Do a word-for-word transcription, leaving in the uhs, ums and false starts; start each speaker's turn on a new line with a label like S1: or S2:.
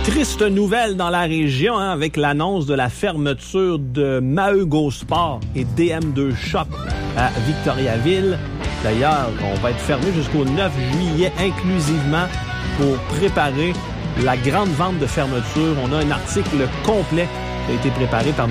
S1: Triste nouvelle dans la région hein, avec l'annonce de la fermeture de Maheu Go Sport et D M deux Shop à Victoriaville. D'ailleurs, on va être fermé jusqu'au neuf juillet inclusivement pour préparer la grande vente de fermeture. On a un article complet qui a été préparé par